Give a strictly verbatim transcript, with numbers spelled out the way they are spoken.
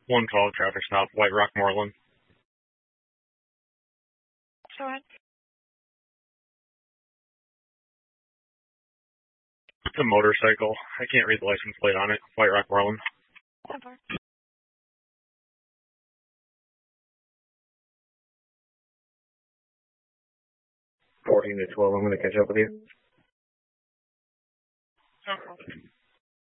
one twelve traffic stop, White Rock, Moreland. Go ahead. It's a motorcycle. I can't read the license plate on it. White Rock, Moreland. Over. fourteen to twelve, I'm going to catch up with you. Okay.